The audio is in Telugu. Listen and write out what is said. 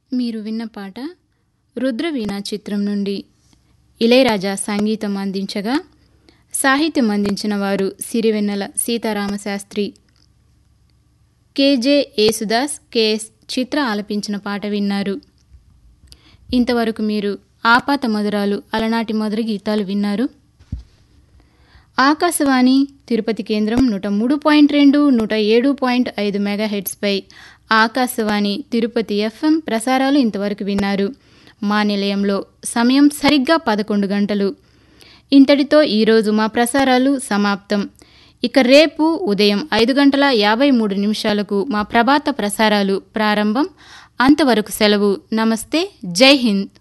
మీరు విన్న పాట రుద్రవీణ చిత్రం నుండి ఇళయరాజా సంగీతం అందించగా సాహిత్యం అందించిన వారు సిరివెన్నెల సీతారామశాస్త్రి. కెజె యేసుదాస్, కెఎస్ చిత్ర ఆలపించిన పాట విన్నారు. ఇంతవరకు మీరు ఆపాత మధురాలు అలనాటి మధుర గీతాలు విన్నారు. ఆకాశవాణి తిరుపతి కేంద్రం 103.2, 107.5 మెగాహెర్ట్జ్పై ఆకాశవాణి తిరుపతి ఎఫ్ఎం ప్రసారాలు ఇంతవరకు విన్నారు. మా నిలయంలో సమయం సరిగ్గా 11 గంటలు. ఇంతటితో ఈరోజు మా ప్రసారాలు సమాప్తం. ఇక రేపు ఉదయం 5:53 మా ప్రభాత ప్రసారాలు ప్రారంభం. అంతవరకు సెలవు. నమస్తే. జై హింద్.